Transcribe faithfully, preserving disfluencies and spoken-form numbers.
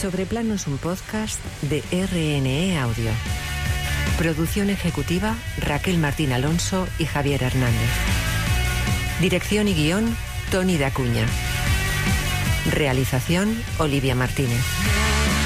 Sobreplano es un podcast de R N E Audio. Producción ejecutiva Raquel Martín Alonso y Javier Hernández. Dirección y guión Tony de Acuña. Realización Olivia Martínez.